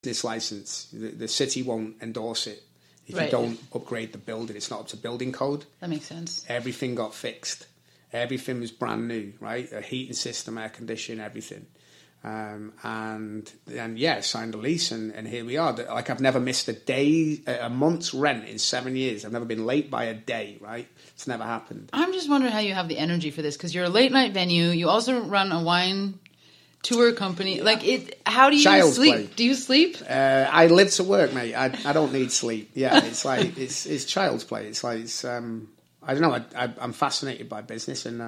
business license. The city won't endorse it if Right. you don't upgrade the building. It's not up to building code. That makes sense. Everything got fixed. Everything was brand new, right? A heating system, air conditioning, everything. And yeah, signed a lease, and here we are. Like, I've never missed a month's rent in 7 years. I've never been late by a day, right? It's never happened. I'm just wondering how you have the energy for this, because you're a late night venue. You also run a wine tour company. Like, how do you Child's sleep? play. Do you sleep? I live to work, mate. I don't need sleep. Yeah, it's like it's child's play. It's like I don't know. I'm fascinated by business, and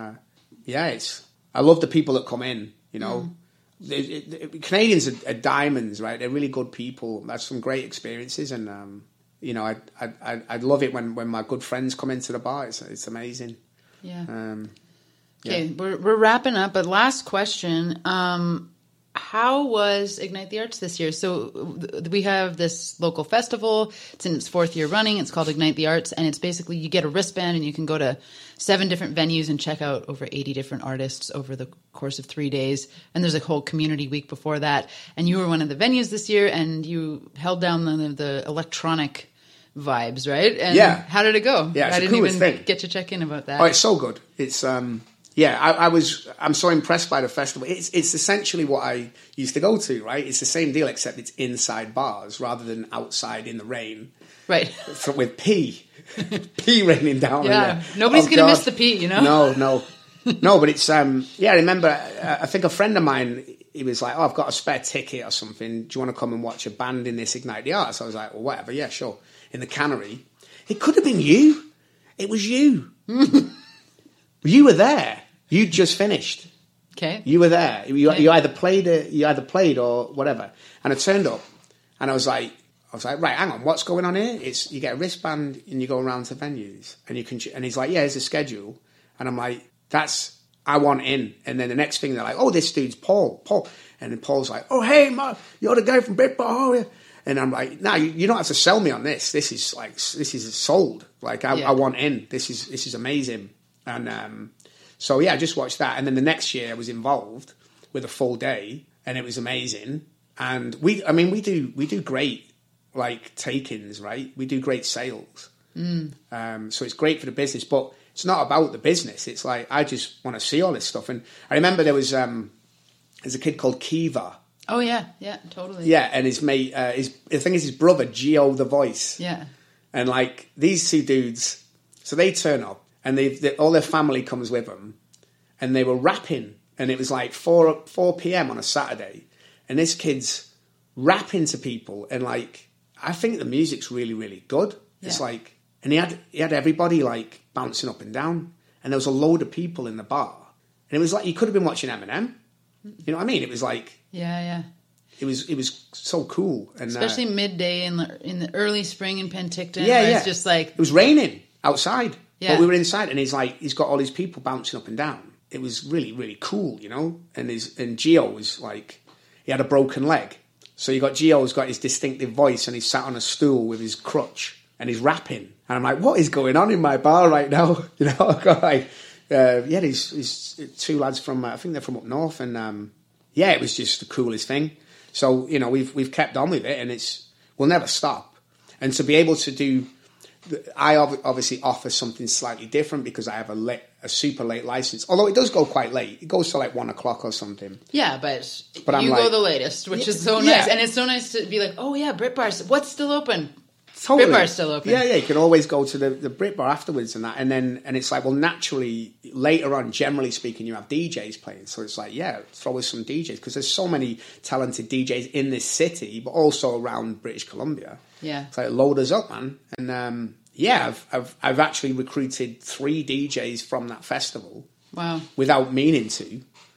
I love the people that come in. You know, Canadians are diamonds, right? They're really good people. That's some great experiences, and you know, I'd love it when my good friends come into the bar. It's amazing. Yeah. Okay, we're wrapping up, but last question. How was Ignite the Arts this year? So we have this local festival. It's in its 4th year running. It's called Ignite the Arts, and it's basically you get a wristband and you can go to 7 different venues and check out over 80 different artists over the course of 3 days. And there's a whole community week before that. And you were one of the venues this year, and you held down the electronic vibes, right? And yeah. How did it go? Yeah, it's I the didn't coolest even thing. get to check in about that. Oh, it's so good. It's I'm so impressed by the festival. It's essentially what I used to go to, right? It's the same deal, except it's inside bars rather than outside in the rain. Right. With pee raining down. Yeah. Nobody's going to miss the pee, you know? No, but it's, I remember, I think a friend of mine, he was like, I've got a spare ticket or something. Do you want to come and watch a band in this Ignite the Arts? I was like, well, whatever. Yeah, sure. In the Cannery. It could have been you. It was you. You were there. You just finished. Okay. You were there. You either played or whatever. And I turned up, and I was like, right, hang on, what's going on here? It's you get a wristband and you go around to venues, and you can. And he's like, yeah, here's a schedule, and I'm like, I want in. And then the next thing they're like, oh, this dude's Paul, and then Paul's like, oh, hey, man, you're the guy from Britpop, oh, yeah. And I'm like, no, you don't have to sell me on this. This is sold. Like, I want in. This is amazing. And so yeah, I just watched that, and then the next year I was involved with a full day, and it was amazing. And we do great like take-ins, right? We do great sales, so it's great for the business, but it's not about the business. It's like I just want to see all this stuff. And I remember there's a kid called Kiva. Oh yeah, totally. Yeah, and his mate, the thing is his brother Gio the Voice. Yeah, and like these two dudes, so they turn up. And all their family comes with them, and they were rapping, and it was like 4 p.m. on a Saturday, and this kid's rapping to people, and like I think the music's really, really good. Yeah. It's like, and he had everybody like bouncing up and down, and there was a load of people in the bar, and it was like you could have been watching Eminem. You know what I mean? It was like It was so cool, and especially midday in the early spring in Penticton. Yeah, It's just like it was raining outside. Yeah. But we were inside, and he's got all these people bouncing up and down. It was really, really cool, you know. And Gio was like, he had a broken leg, so Gio's got his distinctive voice, and he's sat on a stool with his crutch, and he's rapping. And I'm like, what is going on in my bar right now? You know, I've got like, these 2 lads from I think they're from up north, and it was just the coolest thing. So you know, we've kept on with it, and we'll never stop. And to be able to do. I obviously offer something slightly different because I have a super late license. Although it does go quite late. It goes to like 1 o'clock or something. Yeah, but you go the latest, which is so nice. And it's so nice to be like, oh yeah, Brit Bar's, what's still open? Totally. Brit Bar's still open. Yeah, you can always go to the Brit Bar afterwards and that. And it's like, well, naturally, later on, generally speaking, you have DJs playing. So it's like, throw us some DJs. Because there's so many talented DJs in this city, but also around British Columbia. Yeah. It's like, load us up, man. And I've actually recruited 3 DJs from that festival. Wow. Without meaning to.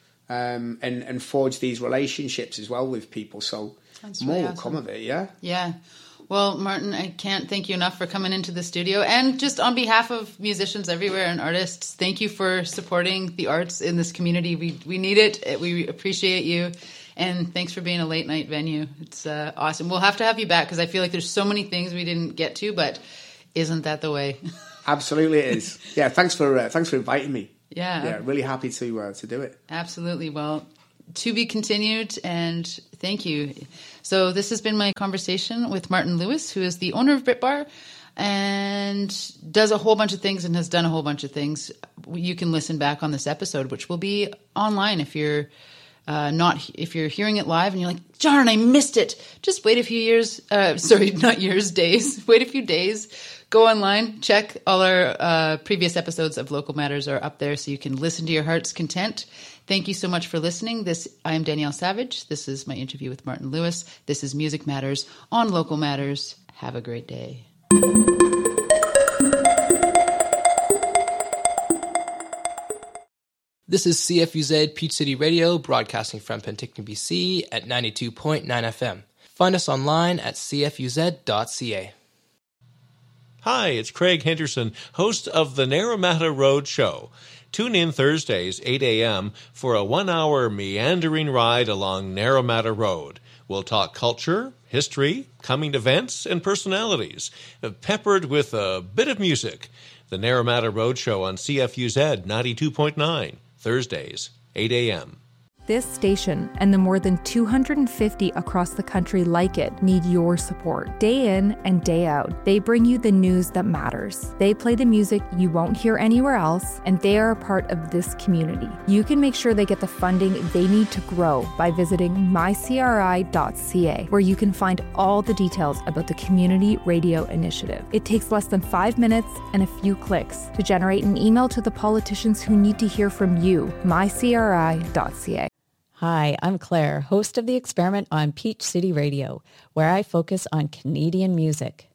And forge these relationships as well with people. So that's more really will come of it, yeah? Yeah. Well, Martin, I can't thank you enough for coming into the studio. And just on behalf of musicians everywhere and artists, thank you for supporting the arts in this community. We need it. We appreciate you. And thanks for being a late night venue. It's awesome. We'll have to have you back because I feel like there's so many things we didn't get to, but isn't that the way? Absolutely it is. Yeah, thanks for inviting me. Yeah. Yeah, really happy to do it. Absolutely. Well, to be continued, and thank you. So this has been my conversation with Martin Lewis, who is the owner of BritBar and does a whole bunch of things and has done a whole bunch of things. You can listen back on this episode, which will be online if you're if you're hearing it live and you're like, darn, I missed it. Just wait a few years. Days. Wait a few days. Go online, check all our previous episodes of Local Matters are up there so you can listen to your heart's content. Thank you so much for listening. I am Danielle Savage. This is my interview with Martin Lewis. This is Music Matters on Local Matters. Have a great day. This is CFUZ Peach City Radio, broadcasting from Penticton, BC at 92.9 FM. Find us online at cfuz.ca. Hi, it's Craig Henderson, host of the Naramata Road Show. Tune in Thursdays, 8 a.m., for a 1-hour meandering ride along Naramata Road. We'll talk culture, history, coming events, and personalities, peppered with a bit of music. The Naramata Road Show on CFUZ 92.9, Thursdays, 8 a.m. This station and the more than 250 across the country like it need your support. Day in and day out, they bring you the news that matters. They play the music you won't hear anywhere else, and they are a part of this community. You can make sure they get the funding they need to grow by visiting mycri.ca, where you can find all the details about the Community Radio Initiative. It takes less than 5 minutes and a few clicks to generate an email to the politicians who need to hear from you. mycri.ca. Hi, I'm Claire, host of The Experiment on Peach City Radio, where I focus on Canadian music.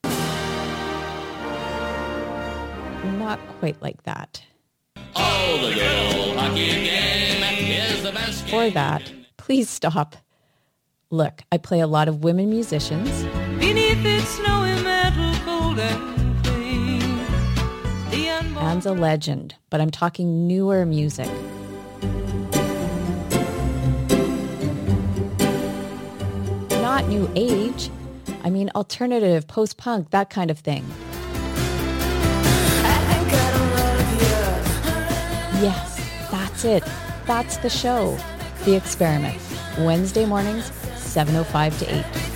Not quite like that. Oh, the girl hockey game is the best game. For that, please stop. Look, I play a lot of women musicians. Beneath its snowy mantle, cold and clean. And a legend, but I'm talking newer music. Not new age. I mean, alternative, post-punk, that kind of thing. Yes, that's it. That's the show. The Experiment. Wednesday mornings, 7:05 to 8.